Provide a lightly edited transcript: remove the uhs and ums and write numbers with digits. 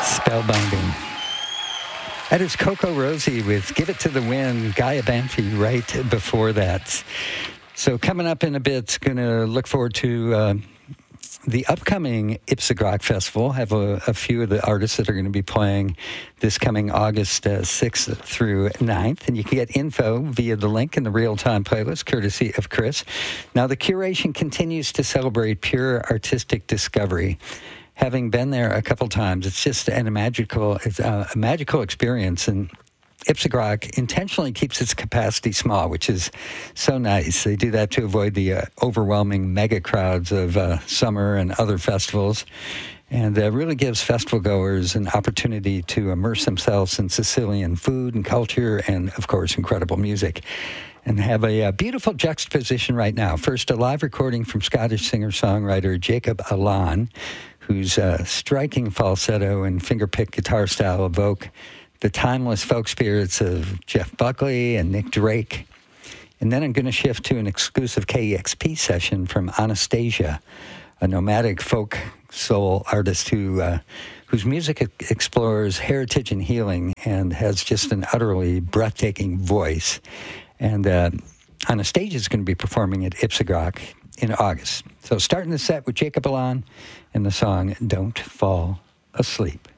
Spellbinding. That is Coco Rosie with Give It to the Wind, Gaia Banfi right before that. So coming up in a bit, going to look forward to the upcoming Ipsagrak Festival. Have a few of the artists that are going to be playing this coming August 6th through 9th. And you can get info via the link in the real-time playlist, courtesy of Chris. Now, the curation continues to celebrate pure artistic discovery. Having been there a couple times, it's just a magical experience. And Ipsagrak intentionally keeps its capacity small, which is so nice. They do that to avoid the overwhelming mega crowds of summer and other festivals, and really gives festival goers an opportunity to immerse themselves in Sicilian food and culture and, of course, incredible music. And have a beautiful juxtaposition right now. First, a live recording from Scottish singer-songwriter Jacob Allan, whose striking falsetto and finger-picked guitar style evoke the timeless folk spirits of Jeff Buckley and Nick Drake. And then I'm going to shift to an exclusive KEXP session from Anastasia, a nomadic folk soul artist whose music explores heritage and healing and has just an utterly breathtaking voice. And Anastasia is going to be performing at Ipsagrak in August. So starting the set with Jacob Allan and the song Don't Fall Asleep.